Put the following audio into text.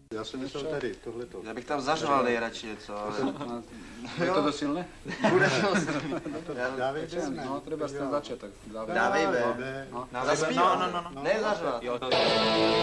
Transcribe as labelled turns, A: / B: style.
A: Já jsem myslel tady, tohleto.
B: Já bych tam zařval nejradši něco, ale...
C: Je to silné?
B: Bude to silný.
A: Dávej B.
C: No, treba s tým začať, tak
B: Dávej B.
A: B.
B: Zaspívat. Ne zařvat.